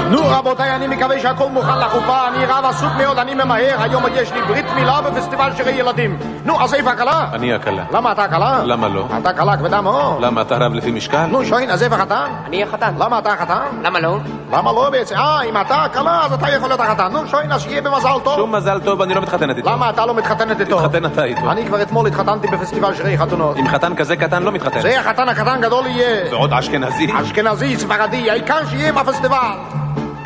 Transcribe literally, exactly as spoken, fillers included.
נו רבותיי, אני מקווה שהכל מוכן לחופה, אני רב עסוק מאוד, אני ממהר, היום יש לי ברית מילה בפסטיבל שירי ילדים. נו, אז איפה הכלה? אני הכלה. למה אתה הכלה? למה לא? אתה כלה כבדה מאוד. למה אתה רב לפי משקל? נו שוין, אז איפה החתן? אני החתן. למה אתה החתן? למה לא? למה לא בעצם? אה, אם אתה הכלה אז אתה יכול להיות החתן. נו שוין, אז שיהיה במזל טוב. שום מזל טוב, אני לא מתחתנת איתו. למה אתה לא מתחתנת איתו? תתחתן אתה איתו. אני כבר אתמול התחתנתי בפסטיבל שירי חתונות. עם חתן כזה קטן לא מתחתן. זה החתן הקטן גדול יהיה. ועוד אשכנזי. אשכנזי, ספרדי, העיקר שיהיה בפסטיבל.